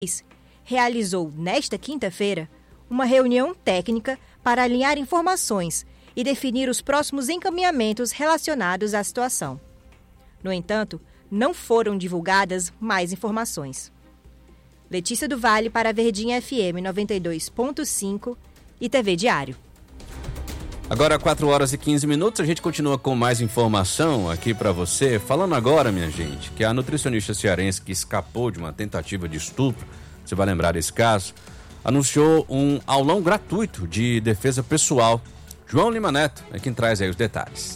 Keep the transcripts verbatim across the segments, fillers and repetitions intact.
realizou, nesta quinta-feira, uma reunião técnica para alinhar informações e definir os próximos encaminhamentos relacionados à situação. No entanto, não foram divulgadas mais informações. Letícia do Vale para a Verdinha F M noventa e dois ponto cinco e T V Diário. Agora, quatro horas e quinze minutos, a gente continua com mais informação aqui para você. Falando agora, minha gente, que a nutricionista cearense que escapou de uma tentativa de estupro, você vai lembrar desse caso, anunciou um aulão gratuito de defesa pessoal. João Lima Neto é quem traz aí os detalhes.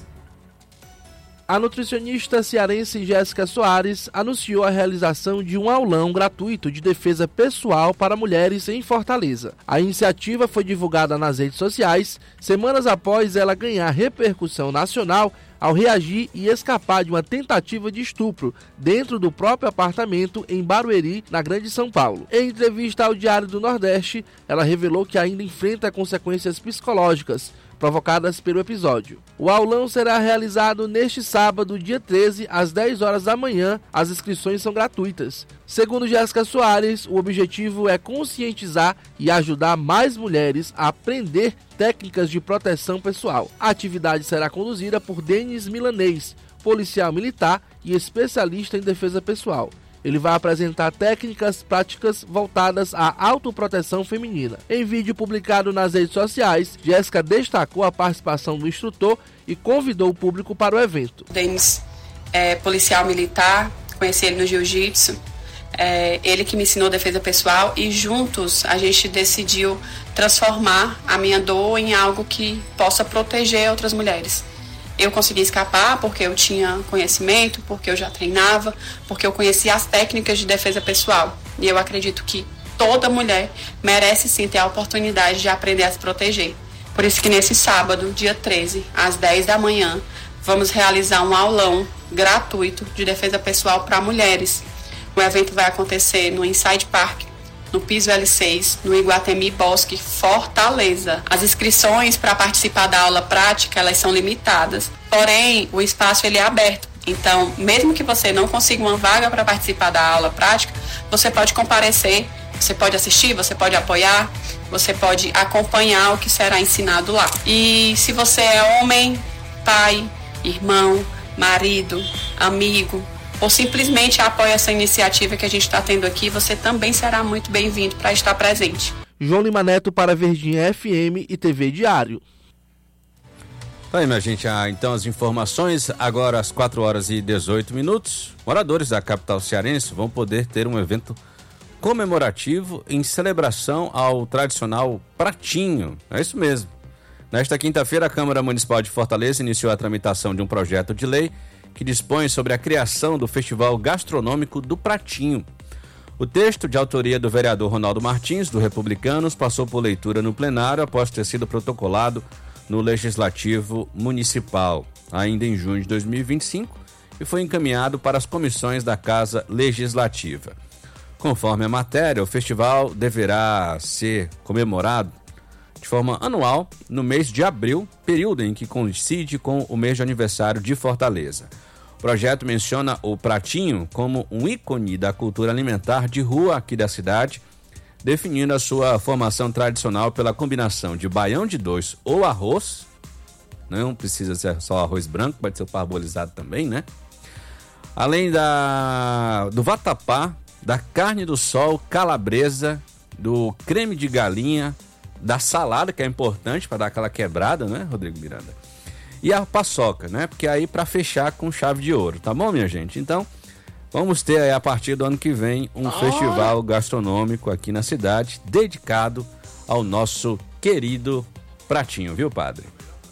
A nutricionista cearense Jéssica Soares anunciou a realização de um aulão gratuito de defesa pessoal para mulheres em Fortaleza. A iniciativa foi divulgada nas redes sociais, semanas após ela ganhar repercussão nacional ao reagir e escapar de uma tentativa de estupro dentro do próprio apartamento em Barueri, na Grande São Paulo. Em entrevista ao Diário do Nordeste, ela revelou que ainda enfrenta consequências psicológicas provocadas pelo episódio. O aulão será realizado neste sábado, dia treze, às dez horas da manhã. As inscrições são gratuitas. Segundo Jéssica Soares, o objetivo é conscientizar e ajudar mais mulheres a aprender técnicas de proteção pessoal. A atividade será conduzida por Denis Milanês, policial militar e especialista em defesa pessoal. Ele vai apresentar técnicas práticas voltadas à autoproteção feminina. Em vídeo publicado nas redes sociais, Jéssica destacou a participação do instrutor e convidou o público para o evento. Denis é policial militar, conheci ele no jiu-jitsu, é ele que me ensinou defesa pessoal e juntos a gente decidiu transformar a minha dor em algo que possa proteger outras mulheres. Eu consegui escapar porque eu tinha conhecimento, porque eu já treinava, porque eu conhecia as técnicas de defesa pessoal. E eu acredito que toda mulher merece sim ter a oportunidade de aprender a se proteger. Por isso que nesse sábado, dia treze, às dez da manhã, vamos realizar um aulão gratuito de defesa pessoal para mulheres. O evento vai acontecer no Inside Park, no piso L seis, no Iguatemi Bosque, Fortaleza. As inscrições para participar da aula prática, elas são limitadas, porém o espaço ele é aberto. Então, mesmo que você não consiga uma vaga para participar da aula prática, você pode comparecer, você pode assistir, você pode apoiar, você pode acompanhar o que será ensinado lá. E se você é homem, pai, irmão, marido, amigo, ou simplesmente apoia essa iniciativa que a gente está tendo aqui, você também será muito bem-vindo para estar presente. João Lima Neto para a Verdinha F M e T V Diário. Tá aí, minha gente, ah, então as informações, agora às quatro horas e dezoito minutos, moradores da capital cearense vão poder ter um evento comemorativo em celebração ao tradicional pratinho, é isso mesmo. Nesta quinta-feira, a Câmara Municipal de Fortaleza iniciou a tramitação de um projeto de lei que dispõe sobre a criação do Festival Gastronômico do Pratinho. O texto, de autoria do vereador Ronaldo Martins, do Republicanos, passou por leitura no plenário após ter sido protocolado no Legislativo Municipal, ainda em junho de dois mil e vinte e cinco, e foi encaminhado para as comissões da Casa Legislativa. Conforme a matéria, o festival deverá ser comemorado de forma anual no mês de abril, período em que coincide com o mês de aniversário de Fortaleza. O projeto menciona o pratinho como um ícone da cultura alimentar de rua aqui da cidade, definindo a sua formação tradicional pela combinação de baião de dois ou arroz, não precisa ser só arroz branco, pode ser parbolizado também, né? Além da, do vatapá, da carne do sol, calabresa, do creme de galinha, da salada, que é importante para dar aquela quebrada, né, Rodrigo Miranda? E a paçoca, né? Porque aí para fechar com chave de ouro, tá bom, minha gente? Então, vamos ter aí a partir do ano que vem um oh. festival gastronômico aqui na cidade, dedicado ao nosso querido pratinho, viu, padre?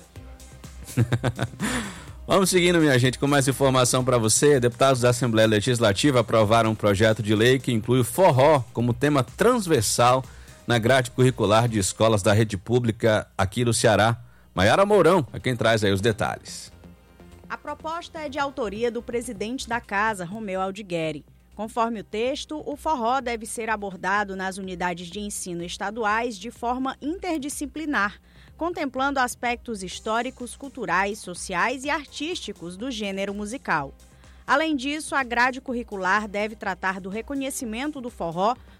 Vamos seguindo, minha gente, com mais informação para você. Deputados da Assembleia Legislativa aprovaram um projeto de lei que inclui o forró como tema transversal na grade curricular de escolas da rede pública aqui do Ceará. Maiara Mourão é quem traz aí os detalhes. A proposta é de autoria do presidente da Casa, Romeu Aldigueri. Conforme o texto, o forró deve ser abordado nas unidades de ensino estaduais de forma interdisciplinar, contemplando aspectos históricos, culturais, sociais e artísticos do gênero musical. Além disso, a grade curricular deve tratar do reconhecimento do forró